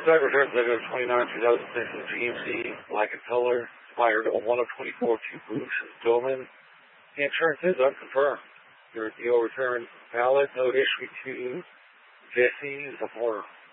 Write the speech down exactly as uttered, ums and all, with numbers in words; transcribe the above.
That returns Lego twenty-nine, two thousand six in G M C, black in color, expired on one of twenty-four, two Bruce Dillman. The insurance is unconfirmed. Your deal returns valid, note issue to Jesse Zafora.